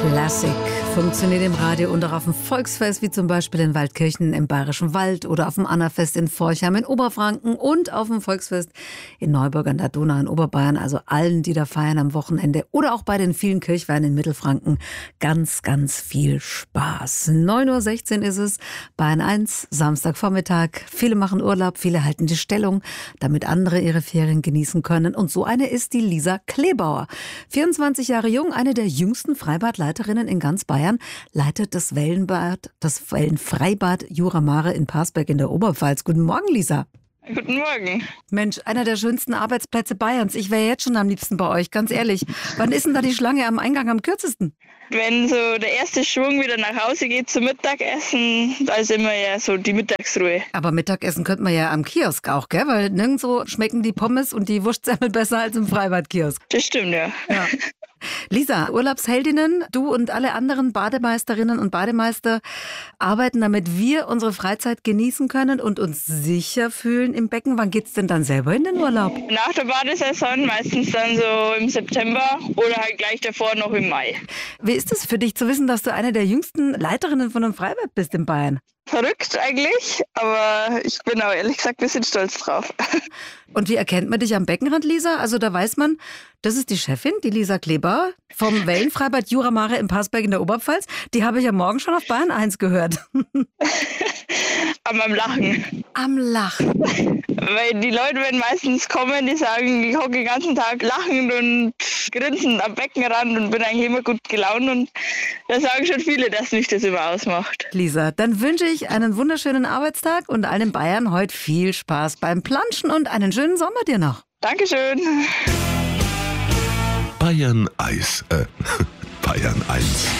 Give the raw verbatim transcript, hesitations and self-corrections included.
Classic funktioniert im Radio und auch auf dem Volksfest, wie zum Beispiel in Waldkirchen im Bayerischen Wald oder auf dem Annafest in Forchheim in Oberfranken und auf dem Volksfest in Neuburg an der Donau in Oberbayern. Also allen, die da feiern am Wochenende oder auch bei den vielen Kirchweihen in Mittelfranken. Ganz, ganz viel Spaß. neun Uhr sechzehn ist es, Bayern eins, Samstagvormittag. Viele machen Urlaub, viele halten die Stellung, damit andere ihre Ferien genießen können. Und so eine ist die Lisa Kleebauer. vierundzwanzig Jahre jung, eine der jüngsten Freibadleiterinnen in ganz Bayern, leitet das Wellenbad, das Wellenfreibad Jura Mare in Parsberg in der Oberpfalz. Guten Morgen, Lisa. Guten Morgen. Mensch, einer der schönsten Arbeitsplätze Bayerns. Ich wäre jetzt schon am liebsten bei euch, ganz ehrlich. Wann ist denn da die Schlange am Eingang am kürzesten? Wenn so der erste Schwung wieder nach Hause geht zum Mittagessen, da ist immer ja so die Mittagsruhe. Aber Mittagessen könnte man ja am Kiosk auch, gell? Weil nirgendwo schmecken die Pommes und die Wurstsemmel besser als im Freibadkiosk. Das stimmt, ja. Ja. Lisa, Urlaubsheldinnen, du und alle anderen Bademeisterinnen und Bademeister arbeiten, damit wir unsere Freizeit genießen können und uns sicher fühlen im Becken. Wann geht's denn dann selber in den Urlaub? Nach der Badesaison, meistens dann so im September oder halt gleich davor noch im Mai. Wie ist es für dich zu wissen, dass du eine der jüngsten Leiterinnen von einem Freibad bist in Bayern? Verrückt eigentlich, aber ich bin auch ehrlich gesagt ein bisschen stolz drauf. Und wie erkennt man dich am Beckenrand, Lisa? Also da weiß man, das ist die Chefin, die Lisa Kleebauer vom Wellenfreibad Jura Mare in Parsberg in der Oberpfalz. Die habe ich am Morgen schon auf Bayern eins gehört. Aber am Lachen. Am Lachen. Weil die Leute, wenn meistens kommen, die sagen, ich hocke den ganzen Tag lachend und grinsend am Beckenrand und bin eigentlich immer gut gelaunt. Und da sagen schon viele, dass mich das immer ausmacht. Lisa, dann wünsche ich einen wunderschönen Arbeitstag und allen in Bayern heute viel Spaß beim Planschen und einen schönen Sommer dir noch. Dankeschön. Bayern Eis, äh, Bayern eins.